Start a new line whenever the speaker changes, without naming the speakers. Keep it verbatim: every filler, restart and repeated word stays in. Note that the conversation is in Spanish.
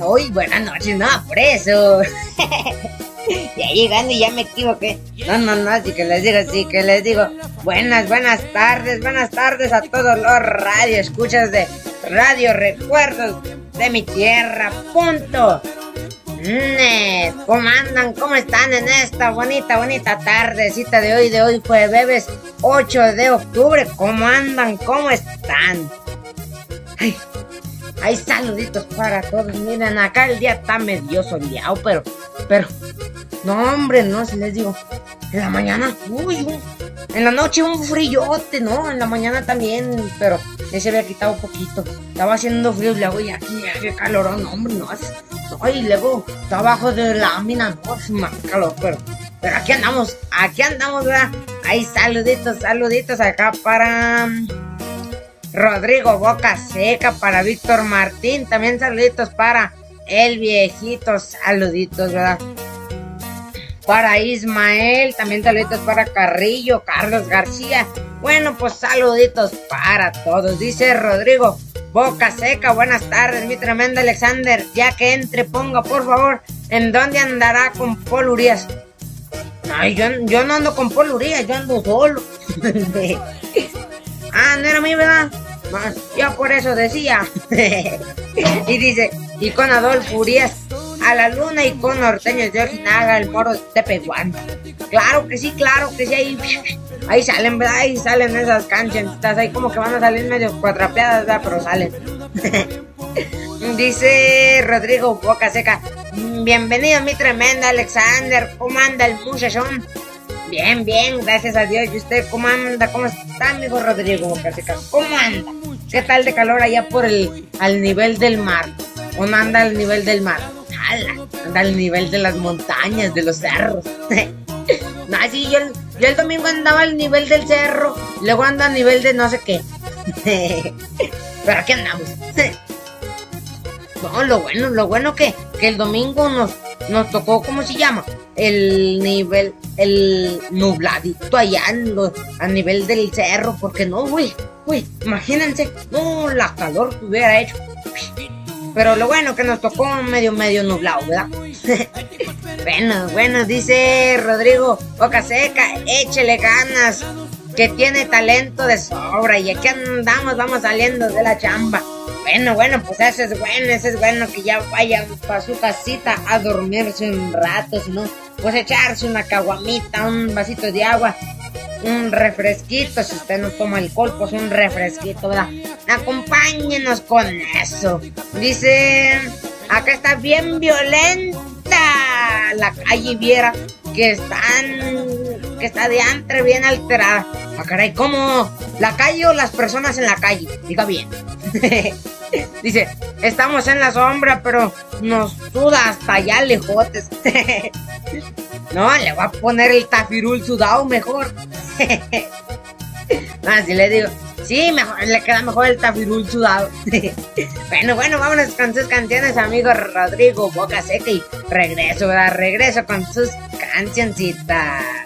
Uy, buenas noches, no, por eso. Ya llegando y ya me equivoqué. No, no, no, así que les digo, así que les digo. Buenas, buenas tardes, buenas tardes a todos los radioescuchas de Radio Recuerdos de mi tierra, punto. Net. ¿Cómo andan? ¿Cómo están en esta bonita, bonita tardecita de hoy? De hoy fue jueves ocho de octubre. ¿Cómo andan? ¿Cómo están? Ay, hay saluditos para todos. Miren, acá el día está medio soleado, pero, pero, no hombre, no, si les digo, en la mañana, uy, un, en la noche un frillote, ¿no? En la mañana también, pero ya se había quitado un poquito. Estaba haciendo frío, luego y aquí hace calorón, no, hombre, no, es, no, y luego está abajo de lámina, no, es más calor, pero, pero aquí andamos, aquí andamos, ¿verdad? Hay saluditos, saluditos acá para Rodrigo Boca Seca, para Víctor Martín, también saluditos para el viejito, saluditos, ¿verdad? Para Ismael, también saluditos para Carrillo, Carlos García. Bueno, pues saluditos para todos. Dice Rodrigo Boca Seca, buenas tardes, mi tremendo Alexander. Ya que entre, ponga por favor, ¿en dónde andará con Paul Urias? Ay, yo, yo no ando con Paul Urias, yo ando solo. Ah, no era mí, ¿verdad? Yo por eso decía. Y dice, y con Adolfo Urias a la luna, y con Norteños de Ojinaga, el Moro de Tepehuán. Claro que sí, claro que sí, ahí, ahí salen, ¿verdad? Ahí salen esas cancioncitas, ahí como que van a salir medio cuatrapeadas, ¿verdad? Pero salen. Dice Rodrigo Boca Seca, bienvenido mi tremenda Alexander, ¿cómo anda el muchachón? Bien, bien, gracias a Dios. ¿Y usted cómo anda? ¿Cómo está, amigo Rodrigo Boca Seca? ¿Cómo anda? ¿Qué tal de calor allá por el, al nivel del mar? ¿O no anda al nivel del mar? ¡Hala! Anda al nivel de las montañas, de los cerros. No, sí, yo, yo el domingo andaba al nivel del cerro, luego ando al nivel de no sé qué. Pero aquí andamos. No, lo bueno, lo bueno que, que el domingo nos, nos tocó, ¿cómo se llama? El nivel, el nubladito allá en lo, a nivel del cerro, porque no, uy, uy, imagínense, no, la calor que hubiera hecho. Pero lo bueno que nos tocó medio, medio nublado, ¿verdad? Bueno, bueno, dice Rodrigo Boca Seca, échele ganas, que tiene talento de sobra, y aquí andamos, vamos saliendo de la chamba. Bueno, bueno, pues eso es bueno, eso es bueno, que ya vayan para su casita a dormirse un rato, si no, pues echarse una caguamita, un vasito de agua, un refresquito, si usted no toma alcohol, pues un refresquito, ¿verdad? Acompáñenos con eso. Dice, acá está bien violenta la calle, viera que están, que está de antre bien alterada. Ah, caray, ¿cómo? ¿La calle o las personas en la calle? Diga bien. Dice, estamos en la sombra, pero nos suda hasta allá lejotes. No, le voy a poner el tafirul sudado mejor. Así le digo, sí, mejor, le queda mejor el tafirul sudado. Bueno, bueno, vámonos con sus canciones, amigo Rodrigo Boca Seca, y regreso, ¿verdad? Regreso con sus cancioncitas.